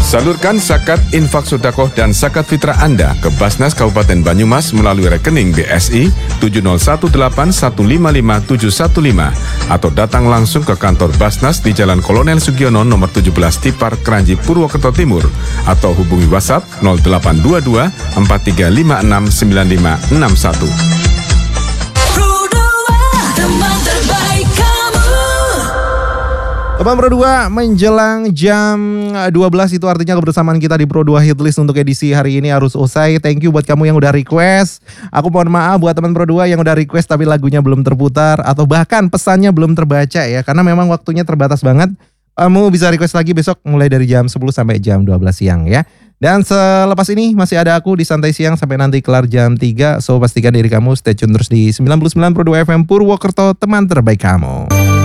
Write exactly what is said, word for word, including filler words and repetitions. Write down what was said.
Salurkan zakat, infak sedekah dan zakat fitrah Anda ke Basnas Kabupaten Banyumas melalui rekening B S I tujuh nol satu delapan satu lima lima tujuh satu lima atau datang langsung ke kantor Basnas di Jalan Kolonel Sugiono nomor tujuh belas Tipar, Kranji, Purwokerto Timur atau hubungi WhatsApp nol delapan dua dua empat tiga lima enam sembilan lima enam satu. Teman Pro dua, menjelang jam dua belas itu artinya kebersamaan kita di Pro dua Hitlist untuk edisi hari ini harus usai. Thank you buat kamu yang udah request. Aku mohon maaf buat teman Pro dua yang udah request tapi lagunya belum terputar atau bahkan pesannya belum terbaca ya, karena memang waktunya terbatas banget. Kamu bisa request lagi besok mulai dari jam sepuluh sampai jam dua belas siang ya. Dan selepas ini masih ada aku di Santai Siang sampai nanti kelar jam tiga. So pastikan diri kamu stay tune terus di sembilan puluh sembilan Pro dua F M Purwokerto, teman terbaik kamu.